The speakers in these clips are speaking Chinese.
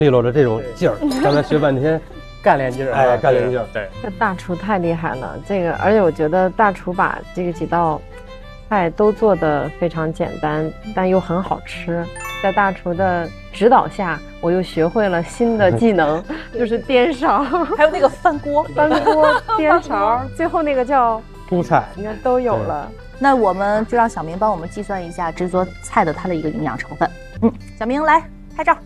利落的这种劲儿，刚才学半天。 干练劲儿， 哎，干练劲儿， 对。 这大厨太厉害了，这个，而且我觉得大厨把这个几道菜都做得非常简单，但又很好吃。在大厨的指导下，我又学会了新的技能，就是颠勺， 还有那个翻锅、 颠勺，最后那个叫铺菜， 你看都有了。 那我们就让小明帮我们计算一下制作菜的它的一个营养成分。小明来拍照。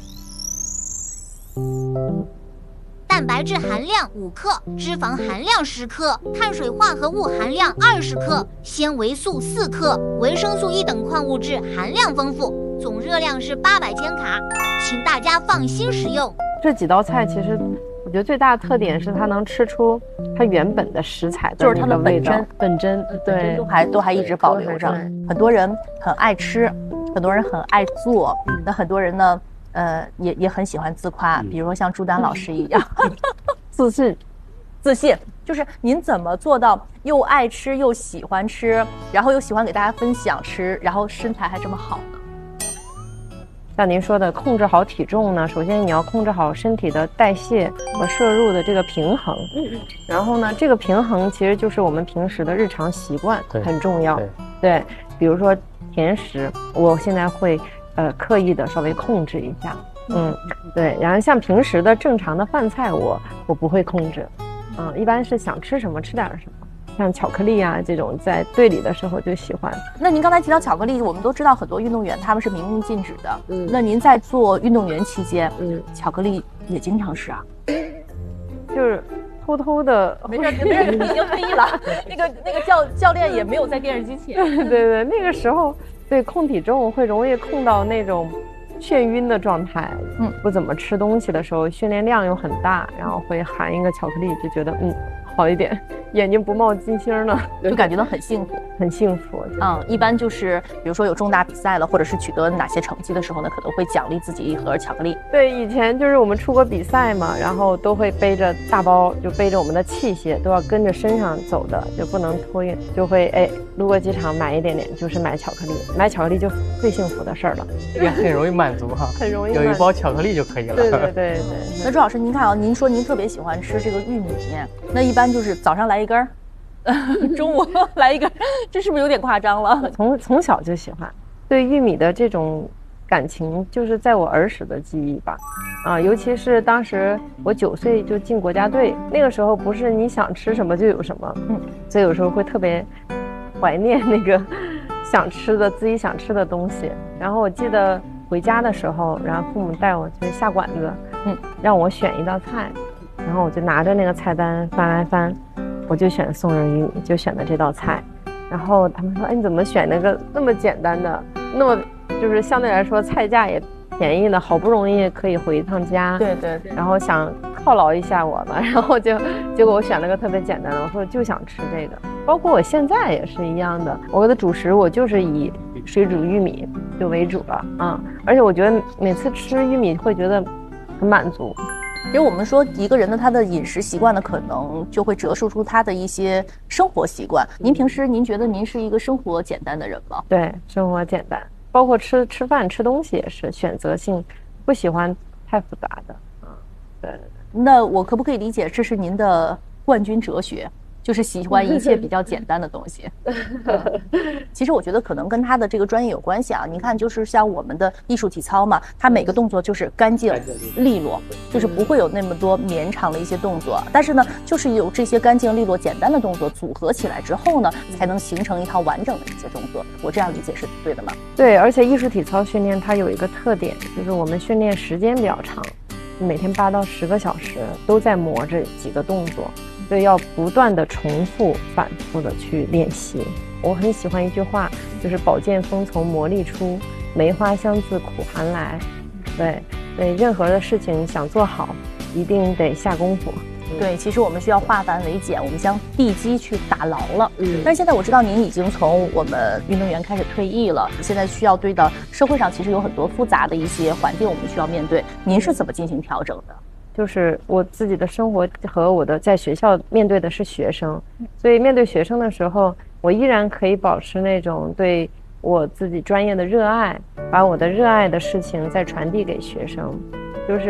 蛋白质含量5克，脂肪含量10克，碳水化合物含量20克，纤维素4克，维生素 E 等矿物质含量丰富，总热量是800千卡，请大家放心食用。 这几道菜其实我觉得最大的特点是它能吃出它原本的食材的就是它的本真，对， 都还一直保留着。很多人很爱吃，很多人很爱做，那很多人呢也很喜欢自夸，比如说像朱丹老师一样自信，就是您怎么做到又爱吃又喜欢吃，然后又喜欢给大家分享吃，然后身材还这么好呢？ 像您说的控制好体重呢，首先你要控制好身体的代谢和摄入的这个平衡，然后呢这个平衡其实就是我们平时的日常习惯很重要。对，比如说甜食，我现在会刻意的稍微控制一下，对，然后像平时的正常的饭菜我不会控制，一般是想吃什么吃点什么，像巧克力啊这种在队里的时候就喜欢。 那您刚才提到巧克力，我们都知道很多运动员他们是明令禁止的，那您在做运动员期间，巧克力也经常吃啊？ 就是偷偷的， 没事，已经退役了。那个教练也没有在电视机前。 对，那个时候对控体重会容易控到那种眩晕的状态，不怎么吃东西的时候，训练量又很大，然后会含一个巧克力，就觉得好一点，眼睛不冒金星了， 就感觉到很幸福， 很幸福。 一般就是比如说有重大比赛了，或者是取得哪些成绩的时候呢，可能会奖励自己一盒巧克力。 对，以前就是我们出国比赛嘛，然后都会背着大包，就背着我们的器械，都要跟着身上走的，就不能托运，就会路过机场买一点点，就是买巧克力，买巧克力就最幸福的事儿了， 也很容易满足哈， 很容易有一包巧克力就可以了。 对。 那朱老师，您看啊，您说您特别喜欢吃这个玉米，那一般就是早上来一根儿，中午来一根，这是不是有点夸张了？ 从小就喜欢，对玉米的这种感情就是在我儿时的记忆吧，尤其是当时我9岁就进国家队，那个时候不是你想吃什么就有什么，所以有时候会特别怀念那个自己想吃的东西。然后我记得回家的时候，然后父母带我去下馆子，让我选一道菜，然后我就拿着那个菜单翻来翻，我就选松仁玉米，就选的这道菜。然后他们说，你怎么选那个那么简单的，那么就是相对来说菜价也便宜的，好不容易可以回一趟家， 对， 然后想犒劳一下我吧，然后结果我选了个特别简单的，我说就想吃这个。包括我现在也是一样的，我的主食我就是以水煮玉米就为主了而且我觉得每次吃玉米会觉得很满足。 其实我们说一个人的他的饮食习惯呢，可能就会折射出他的一些生活习惯。您平时您觉得您是一个生活简单的人吗？ 对，生活简单，包括吃饭吃东西也是选择性，不喜欢太复杂的对。 那我可不可以理解这是您的冠军哲学？就是喜欢一切比较简单的东西。其实我觉得可能跟他的这个专业有关系啊。你看，就是像我们的艺术体操嘛，它每个动作就是干净利落，就是不会有那么多绵长的一些动作。但是呢，就是有这些干净利落、简单的动作组合起来之后呢，才能形成一套完整的一些动作。我这样理解是对的吗？ 对，而且艺术体操训练它有一个特点，就是我们训练时间比较长，每天8到10个小时都在磨这几个动作。所以要不断的重复反复的去练习。我很喜欢一句话，就是宝剑锋从磨砺出，梅花香自苦寒来。对，任何的事情想做好一定得下功夫。 对，其实我们需要化繁为简，我们将地基去打牢了。但是现在我知道您已经从我们运动员开始退役了，现在需要对到社会上其实有很多复杂的一些环境我们需要面对，您是怎么进行调整的？ 就是我自己的生活和我的在学校面对的是学生，所以面对学生的时候，我依然可以保持那种对我自己专业的热爱，把我的热爱的事情再传递给学生，就是